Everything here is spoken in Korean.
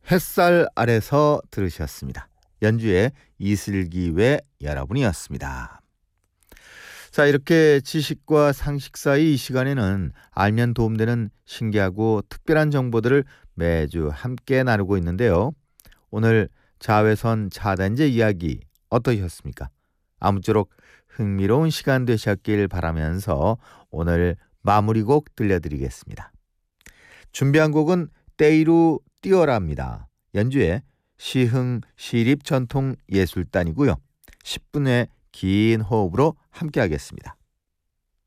햇살 아래서 들으셨습니다. 연주의 이슬기 외 여러분이었습니다. 자, 이렇게 지식과 상식 사이 이 시간에는 알면 도움되는 신기하고 특별한 정보들을 매주 함께 나누고 있는데요. 오늘 자외선 차단제 이야기 어떠셨습니까? 아무쪼록 흥미로운 시간 되셨길 바라면서 오늘 마무리곡 들려드리겠습니다. 준비한 곡은 때이루 띄어라입니다. 연주의 시흥 시립전통예술단이고요. 10분의 긴 호흡으로 함께하겠습니다.